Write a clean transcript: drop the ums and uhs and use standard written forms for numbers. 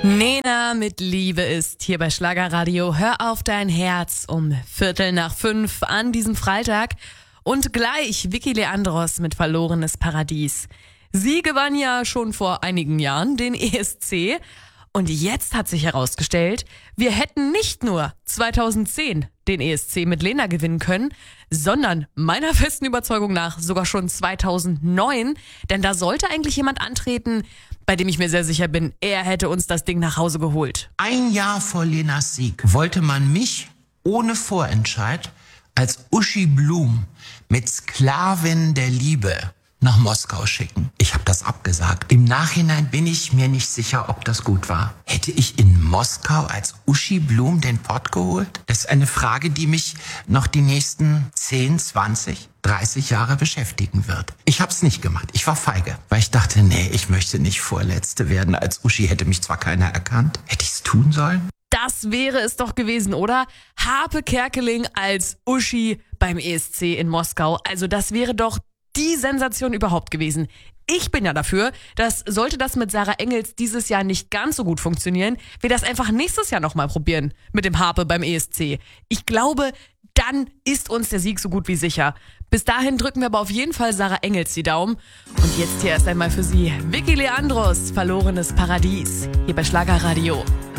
Nena mit Liebe ist hier bei Schlagerradio. Hör auf dein Herz um 4:45 an diesem Freitag. Und gleich Vicky Leandros mit Verlorenes Paradies. Sie gewann ja schon vor einigen Jahren den ESC. Und jetzt hat sich herausgestellt, wir hätten nicht nur 2010 den ESC mit Lena gewinnen können, sondern meiner festen Überzeugung nach sogar schon 2009. Denn da sollte eigentlich jemand antreten, bei dem ich mir sehr sicher bin, er hätte uns das Ding nach Hause geholt. Ein Jahr vor Lenas Sieg wollte man mich ohne Vorentscheid als Uschi Blum mit Sklavin der Liebe nach Moskau schicken. Ich habe das abgesagt. Im Nachhinein bin ich mir nicht sicher, ob das gut war. Hätte ich in Moskau als Uschi Blum den Pott geholt? Das ist eine Frage, die mich noch die nächsten 10, 20, 30 Jahre beschäftigen wird. Ich habe es nicht gemacht. Ich war feige, weil ich dachte, nee, ich möchte nicht Vorletzte werden. Als Uschi hätte mich zwar keiner erkannt. Hätte ich es tun sollen? Das wäre es doch gewesen, oder? Harpe Kerkeling als Uschi beim ESC in Moskau. Also das wäre doch die Sensation überhaupt gewesen. Ich bin ja dafür, dass sollte das mit Sarah Engels dieses Jahr nicht ganz so gut funktionieren, wir das einfach nächstes Jahr nochmal probieren mit dem Harpe beim ESC. Ich glaube, dann ist uns der Sieg so gut wie sicher. Bis dahin drücken wir aber auf jeden Fall Sarah Engels die Daumen. Und jetzt hier erst einmal für Sie Vicky Leandros, Verlorenes Paradies, hier bei Schlagerradio.